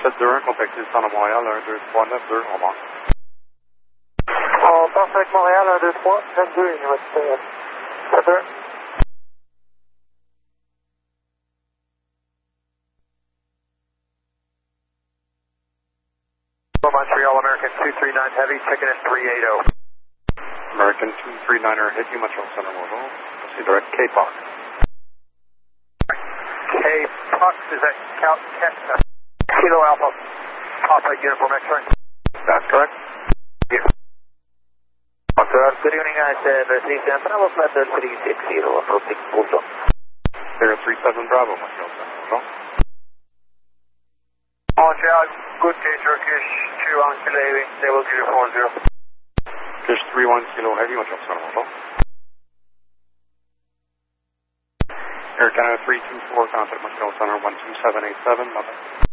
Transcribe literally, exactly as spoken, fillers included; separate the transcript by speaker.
Speaker 1: sept deux un, contactez le centre de Montréal, un deux trois neuf deux, au revoir.
Speaker 2: On passe avec Montréal, un deux trois neuf deux, il va être sept deux un. Montreal, American two three nine Heavy, checking in three eight zero.
Speaker 1: American two three niner, hit you, Montreal Center, Montreal. See direct K P O C.
Speaker 2: K P O C, is that Cal, Cal, Kilo Alpha, Papa Uniform X-ray?
Speaker 1: That's correct.
Speaker 2: Yeah. Good evening, guys. Uh, three seven Bravo, flight three six zero, approaching Fulton.
Speaker 1: Zero three seven Bravo, Montreal Center, Montreal.
Speaker 2: Montreal, good day, Turkish, two on Kilo Heavy, level zero four zero.
Speaker 1: Turkish three one Kilo Heavy, Montreal Center, Montreal. Air Canada three two four, contact Montreal Center one two seven eight seven, nothing.